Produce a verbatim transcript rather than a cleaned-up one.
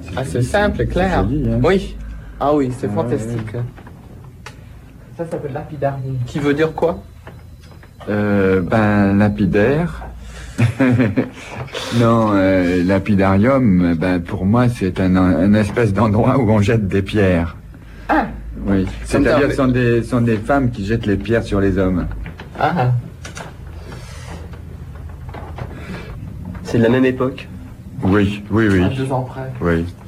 Ah, c'est simple, clair. Joli, hein. Oui. Ah oui, c'est Ouais, fantastique. ouais. Ça s'appelle lapidarium. Qui veut dire quoi? Euh, ben, lapidaire. Non, euh, lapidarium, ben, pour moi, c'est un, un espèce d'endroit où on jette des pierres. Ah. Oui. Comme C'est-à-dire, dans- ce sont des, sont des femmes qui jettent les pierres sur les hommes. Ah. C'est de la même époque. Oui, oui, oui. À deux ans près. Oui.